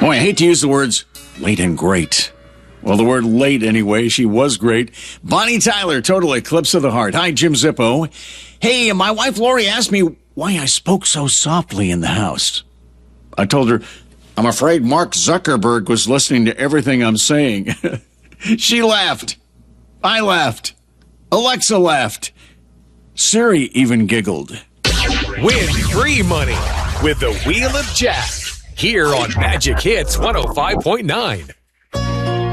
Boy, I hate to use the words late and great. Well, the word late anyway. She was great. Bonnie Tyler, Total Eclipse of the Heart. Hi, Jim Zippo. Hey, my wife Lori asked me why I spoke so softly in the house. I told her, I'm afraid Mark Zuckerberg was listening to everything I'm saying. She laughed. I laughed. Alexa laughed. Siri even giggled. Win free money with the Wheel of Jack here on Magic Hits 105.9.